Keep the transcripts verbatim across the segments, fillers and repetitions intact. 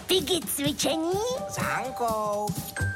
Piggy cvičení s Hankou.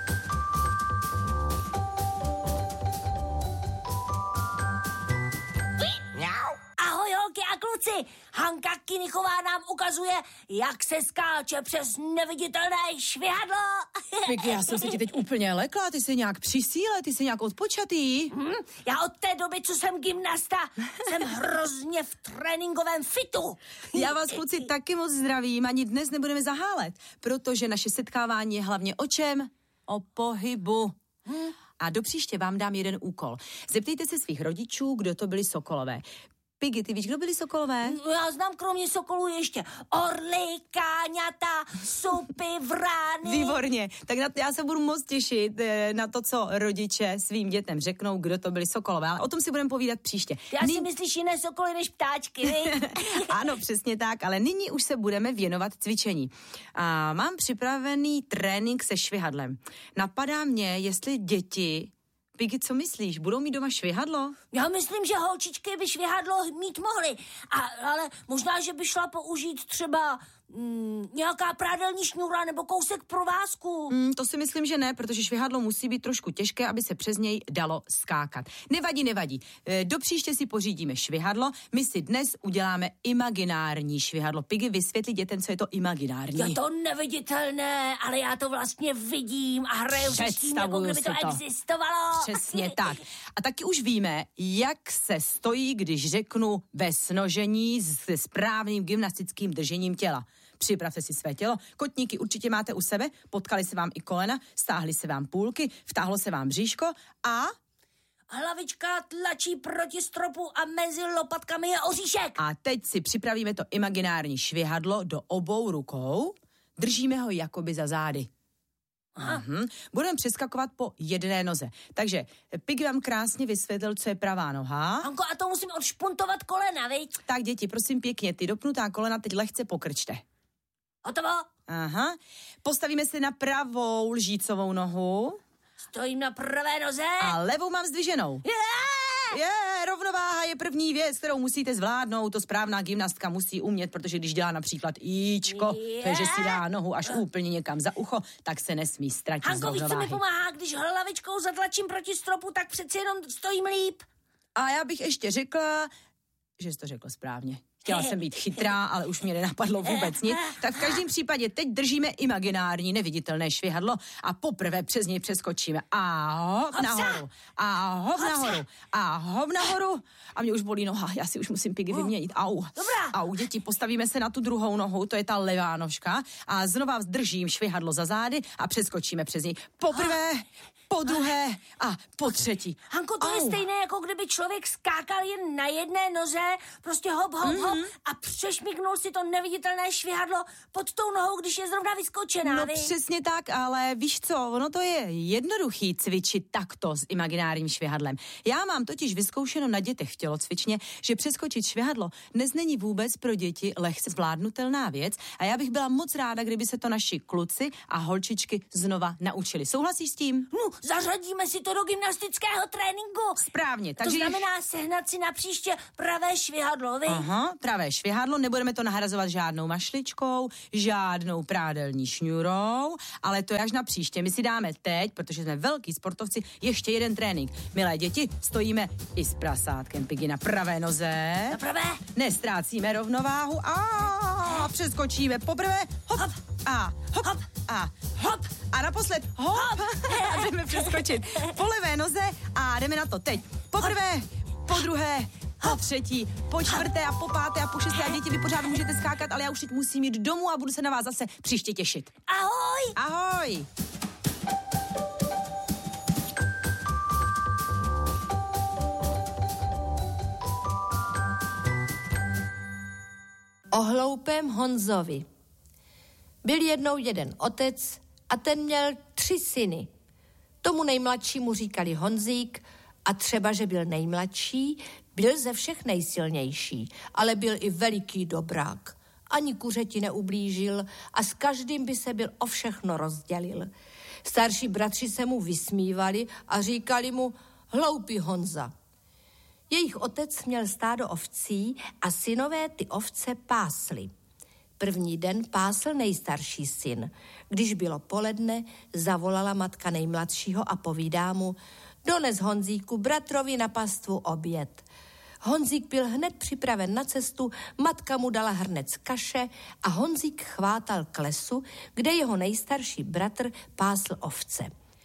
Mňau. Ahoj holky a kluci, Hanka Kinichová nám ukazuje, jak se skáče přes neviditelné švihadlo. Piggy, já jsem se ti teď úplně lekla, ty jsi nějak při síle, ty jsi nějak odpočatý. Hmm, já od té doby, co jsem gymnasta, jsem hrozně v tréninkovém fitu. Já vás, kluci, taky moc zdravím, ani dnes nebudeme zahálet, protože naše setkávání je hlavně o čem? O pohybu. Hmm. A do příště vám dám jeden úkol. Zeptejte se svých rodičů, kdo to byli sokolové. Piggy, ty víš, kdo byli sokolové? Já znám kromě sokolů ještě orly, káňata, supy, vrány. Výborně, tak na to já se budu moc těšit na to, co rodiče svým dětem řeknou, kdo to byli sokolové, ale o tom si budeme povídat příště. Já si myslíš jiné sokoly než ptáčky, Ano, přesně tak, ale nyní už se budeme věnovat cvičení. A mám připravený trénink se švihadlem. Napadá mě, jestli děti... Piggy, co myslíš? Budou mít doma švihadlo? Já myslím, že holčičky by švihadlo mít mohly, a, ale možná, že by šla použít třeba mm, nějaká prádelní šňůra nebo kousek provázku. Mm, to si myslím, že ne, protože švihadlo musí být trošku těžké, aby se přes něj dalo skákat. Nevadí, nevadí. E, do příště si pořídíme švihadlo, my si dnes uděláme imaginární švihadlo. Piggy, vysvětli dětem, co je to imaginární. Je to neviditelné, ale já to vlastně vidím a hraju se s tím, jako kdyby to, to existovalo. Přesně tak. A taky už víme, jak se stojí, když řeknu ve snožení se správným gymnastickým držením těla. Připravte si své tělo. Kotníky určitě máte u sebe, potkali se vám i kolena, stáhly se vám půlky, vtáhlo se vám bříško a... Hlavička tlačí proti stropu a mezi lopatkami je oříšek. A teď si připravíme to imaginární švihadlo do obou rukou. Držíme ho jakoby za zády. Mhm. Budeme přeskakovat po jedné noze. Takže Piggy vám krásně vysvětlil, co je pravá noha. Hanko, a to musím odšpuntovat kolena, viď? Tak děti, prosím pěkně, ty dopnutá kolena teď lehce pokrčte. Hotovo? Aha. Postavíme se na pravou lžícovou nohu. Stojím na pravé noze. A levou mám zdviženou. Je, je, rovnováha je první věc, kterou musíte zvládnout. To správná gymnastka musí umět, protože když dělá například íčko, Je. to je, že si dá nohu až úplně někam za ucho, tak se nesmí ztratit z Hanko, víš, co rovnováhy. mi pomáhá, když hlavičkou zatlačím proti stropu, tak přeci jenom stojím líp. A já bych ještě řekla, že jsi to řekl správně. Chtěla jsem být chytrá, ale už mě nenapadlo vůbec nic. Tak v každém případě teď držíme imaginární neviditelné švihadlo a poprvé přes něj přeskočíme. A hop Hopsa. nahoru. A hop Hopsa. nahoru. A hop nahoru. A mě už bolí noha, já si už musím Piggy vyměnit. Au. Dobrá. Au, děti, postavíme se na tu druhou nohu, to je ta levá nožka. A znova držím švihadlo za zády a přeskočíme přes něj. Poprvé, po druhé a po třetí. Hanko, to Au. je stejné, jako kdyby člověk skákal jen na jedné noze, prostě hop, hop, hop a přešmiknul si to neviditelné švihadlo pod tou nohou, když je zrovna vyskočená, No vy? přesně tak, ale víš co, ono to je jednoduchý cvičit takto s imaginárním švihadlem. Já mám totiž vyzkoušeno na dětech v tělocvičně, že přeskočit švihadlo dnes není vůbec pro děti lehce zvládnutelná věc a já bych byla moc ráda, kdyby se to naši kluci a holčičky znova naučili. Souhlasíš s tím? No, zařadíme si to do gymnastického tréninku. Správně, To takže... znamená sehnat si na příště pravé švihadlo, vy? Aha, pravé švihadlo, nebudeme to nahrazovat žádnou mašličkou, žádnou prádelní šňůrou, ale to je až na příště. My si dáme teď, protože jsme velký sportovci, ještě jeden trénink. Milé děti, stojíme i s prasátkem Piggy na pravé noze. Na pravé? Nestrácíme rovnováhu a přeskočíme poprvé, hop, hop a hop, hop a hop a naposled hop, hop. A jdeme přeskočit po levé noze a jdeme na to teď. Poprvé, po druhé, po třetí, po čtvrté a po páté a po šesté a děti, vy pořád můžete skákat, ale já už teď musím jít domů a budu se na vás zase příště těšit. Ahoj! Ahoj! O hloupém Honzovi. Byl jednou jeden otec a ten měl tři syny. Tomu nejmladšímu říkali Honzík a třeba, že byl nejmladší, byl ze všech nejsilnější, ale byl i veliký dobrák. Ani kuřeti neublížil a s každým by se byl o všechno rozdělil. Starší bratři se mu vysmívali a říkali mu hloupý Honza. Jejich otec měl stádo ovcí a synové ty ovce pásli. První den pásl nejstarší syn. Když bylo poledne, zavolala matka nejmladšího a povídá mu: dones Honzíku bratrovi na pastvu oběd. Honzík byl hned připraven na cestu, matka mu dala hrnec kaše a Honzík chvátal k lesu, kde jeho nejstarší bratr pásl ovce.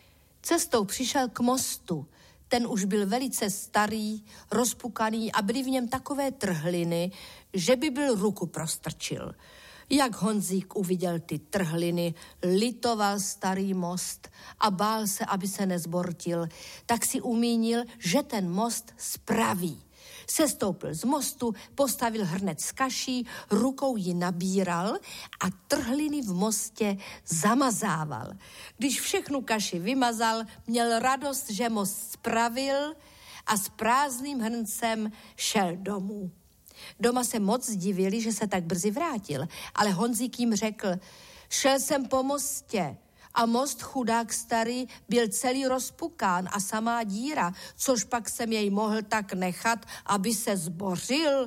Cestou přišel k mostu. Ten už byl velice starý, rozpukaný a byly v něm takové trhliny, že by byl ruku prostrčil. Jak Honzík uviděl ty trhliny, litoval starý most a bál se, aby se nezbortil, tak si umínil, že ten most spraví. Sestoupil z mostu, postavil hrnec s kaší, rukou ji nabíral a trhliny v mostě zamazával. Když všechnu kaši vymazal, měl radost, že most spravil a s prázdným hrncem šel domů. Doma se moc divili, že se tak brzy vrátil, ale Honzík jim řekl: šel jsem po mostě a most, chudák starý, byl celý rozpukán a samá díra, což pak jsem jej mohl tak nechat, aby se zbořil.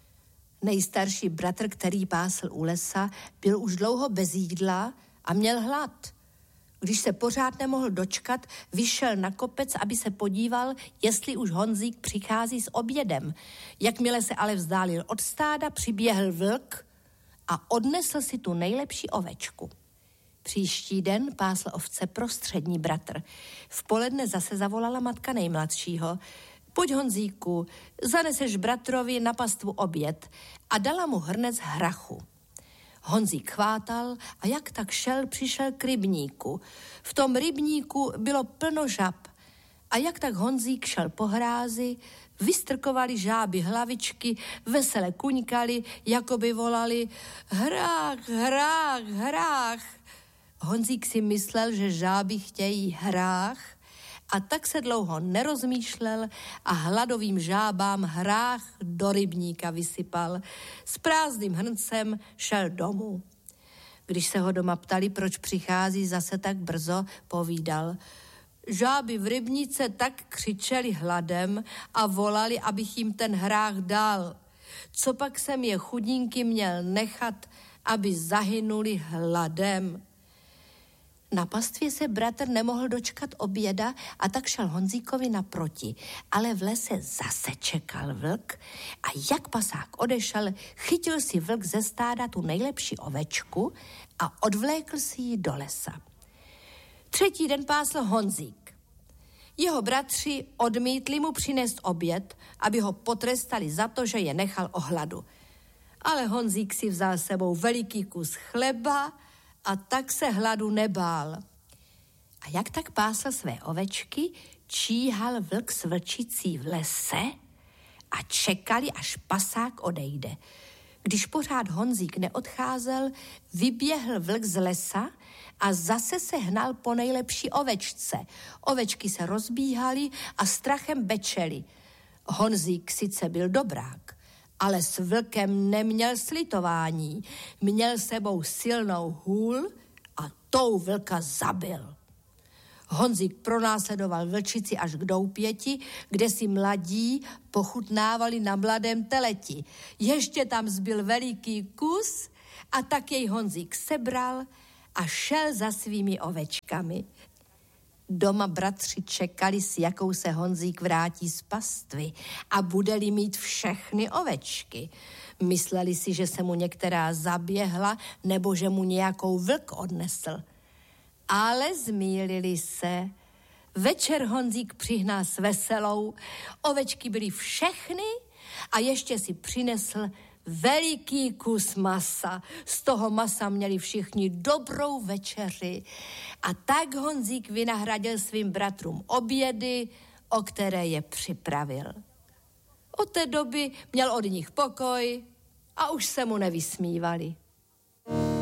Nejstarší bratr, který pásl u lesa, byl už dlouho bez jídla a měl hlad. Když se pořád nemohl dočkat, vyšel na kopec, aby se podíval, jestli už Honzík přichází s obědem. Jakmile se ale vzdálil od stáda, přiběhl vlk a odnesl si tu nejlepší ovečku. Příští den pásl ovce prostřední bratr. V poledne zase zavolala matka nejmladšího: pojď, Honzíku, zaneseš bratrovi na pastvu oběd, a dala mu hrnec hrachu. Honzík chvátal a jak tak šel, přišel k rybníku. V tom rybníku bylo plno žab a jak tak Honzík šel po hrázi, vystrkovali žáby hlavičky, vesele kuňkali, jako by volali: hrách, hrách, hrách. Honzík si myslel, že žáby chtějí hrách, a tak se dlouho nerozmýšlel a hladovým žábám hrách do rybníka vysypal. S prázdným hrncem šel domů. Když se ho doma ptali, proč přichází zase tak brzo, povídal: žáby v rybníce tak křičeli hladem a volali, abych jim ten hrách dal. Co pak jsem je chudinky měl nechat, aby zahynuli hladem. Na pastvě se bratr nemohl dočkat oběda a tak šel Honzíkovi naproti, ale v lese zase čekal vlk a jak pasák odešel, chytil si vlk ze stáda tu nejlepší ovečku a odvlékl si ji do lesa. Třetí den pásl Honzík. Jeho bratři odmítli mu přinést oběd, aby ho potrestali za to, že je nechal o hladu. Ale Honzík si vzal sebou veliký kus chleba a tak se hladu nebál. A jak tak pásl své ovečky, číhal vlk s vlčicí v lese a čekali, až pasák odejde. Když pořád Honzík neodcházel, vyběhl vlk z lesa a zase se hnal po nejlepší ovečce. Ovečky se rozbíhaly a strachem bečely. Honzík sice byl dobrák, ale s vlkem neměl slitování. Měl sebou silnou hůl a tou vlka zabil. Honzík pronásledoval vlčici až k doupěti, kde si mladí pochutnávali na mladém teleti. Ještě tam zbyl veliký kus a tak jej Honzík sebral a šel za svými ovečkami. Doma bratři čekali, s jakou se Honzík vrátí z pastvy a bude-li mít všechny ovečky. Mysleli si, že se mu některá zaběhla nebo že mu nějakou vlk odnesl. Ale zmýlili se. Večer Honzík přihnal s veselou, ovečky byly všechny a ještě si přinesl veliký kus masa. Z toho masa měli všichni dobrou večeři. A tak Honzík vynahradil svým bratrům obědy, o které je připravil. Od té doby měl od nich pokoj a už se mu nevysmívali.